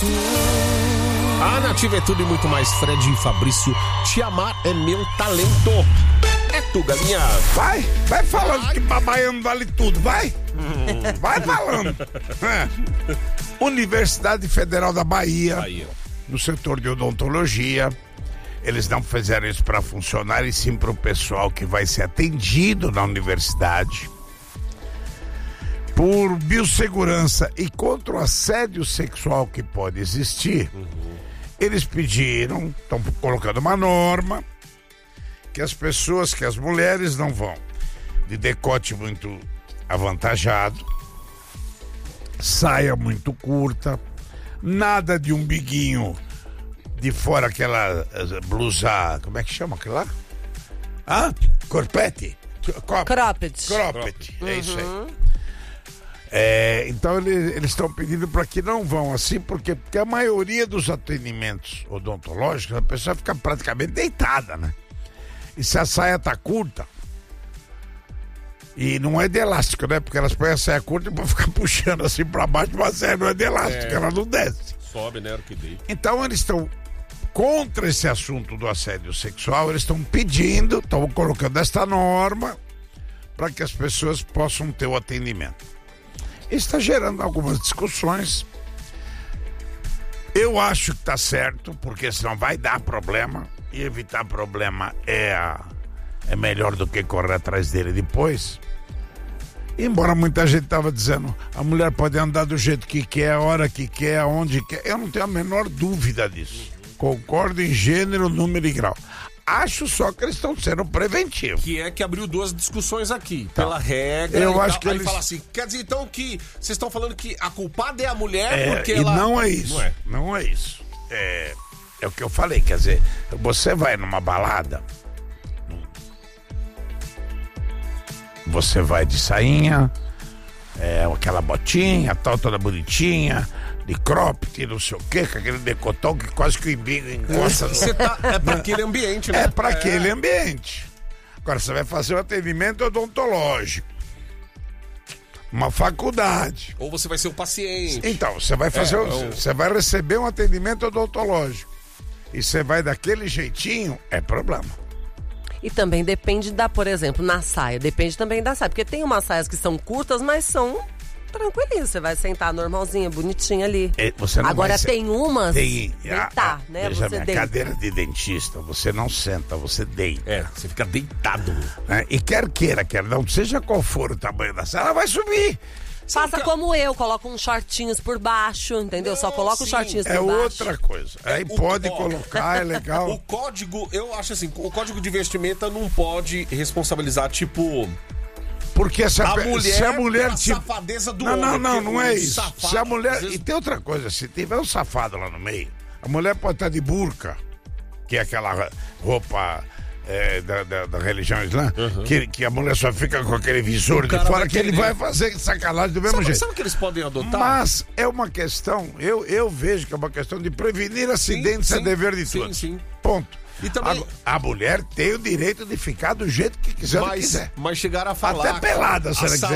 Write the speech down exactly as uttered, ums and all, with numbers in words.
A Nativa é tudo e muito mais. Fred e Fabrício, te amar é meu talento. É tu, galinha. Vai, vai falando vai. Que babaiano vale tudo, vai. Hum. Vai falando. É. Universidade Federal da Bahia, Bahia, no setor de odontologia, eles não fizeram isso para funcionários, e sim para o pessoal que vai ser atendido na universidade. Por biossegurança e contra o assédio sexual que pode existir, uhum. eles pediram, estão colocando uma norma, que as pessoas, que as mulheres não vão de decote muito avantajado, saia muito curta, nada de umbiguinho de fora, aquela blusa, como é que chama aquilo lá? Ah, corpete? Cropped. Cropped, é uhum. isso aí. É, então eles estão pedindo para que não vão assim, porque, porque a maioria dos atendimentos odontológicos, a pessoa fica praticamente deitada, né? E se a saia tá curta, e não é de elástico, né? Porque elas põem a saia curta para ficar puxando assim para baixo, mas a saia não é de elástico, é. ela não desce. Sobe, né? Então eles estão contra esse assunto do assédio sexual, eles estão pedindo, estão colocando esta norma para que as pessoas possam ter o atendimento. Está gerando algumas discussões. Eu acho que está certo, porque senão vai dar problema, e evitar problema é, a, é melhor do que correr atrás dele depois. Embora muita gente estava dizendo, a mulher pode andar do jeito que quer, a hora que quer, aonde quer, eu não tenho a menor dúvida disso. Concordo em gênero, número e grau. Acho só que eles estão sendo preventivos. Que é que abriu duas discussões aqui. Tá. Pela regra. Eu acho tal. que Aí eles... fala assim, quer dizer então que vocês estão falando que a culpada é a mulher é, porque e ela... não é isso. Não é, não é isso. É, é o que eu falei, quer dizer, você vai numa balada, você vai de sainha, é, aquela botinha, tal, toda bonitinha, de cropped, não sei o quê, com aquele decotão que quase que o umbigo encosta. Você tá, é pra aquele ambiente, né? É pra é. aquele ambiente. Agora você vai fazer um atendimento odontológico, uma faculdade. Ou você vai ser o paciente. Então, você vai fazer, é, um, você vai receber um atendimento odontológico e você vai daquele jeitinho, é problema. E também depende da, por exemplo, na saia, depende também da saia, porque tem umas saias que são curtas, mas são tranquilinho, você vai sentar normalzinha, bonitinha ali. É, você não Agora vai tem umas tem, deitar, a, né? Veja você bem, deita. cadeira de dentista, você não senta, você deita. É, você fica deitado. É, e quer queira, quer não, seja qual for o tamanho da sala, ela vai subir. Faça como eu, coloca uns shortinhos por baixo, entendeu? Não, Só coloca os shortinhos por é baixo. É outra coisa. Aí é, pode o, colocar, é legal. O código, eu acho assim, o código de vestimenta não pode responsabilizar, tipo... Porque se a, a mulher, se a mulher a tipo... safadeza do não, homem. Não, não, não é isso. Safado, se a mulher... vezes... E tem outra coisa, se tiver um safado lá no meio, a mulher pode estar de burca, que é aquela roupa... É, da, da, da religião islã, uhum. que, que a mulher só fica com aquele visor de fora, que ele vai fazer sacanagem do mesmo sabe, jeito. Sabe o que eles podem adotar? Mas é uma questão, eu, eu vejo que é uma questão de prevenir acidentes, é dever de sim, todos. Sim. Ponto. E também... a, a mulher tem o direito de ficar do jeito que quiser. Mas, quiser. mas chegaram a falar... Até pelada, se ela quiser.